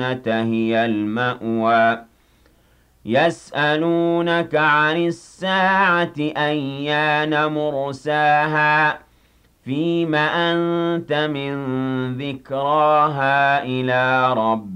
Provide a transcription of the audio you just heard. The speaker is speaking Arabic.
هِيَ الْمَأْوَىٰ يَسْأَلُونَكَ عَنِ السَّاعَةِ أَيَّانَ مُرْسَاهَا فِيمَ أَنتَ مِن ذِكْرَاهَا إِلَىٰ رَبِّكَ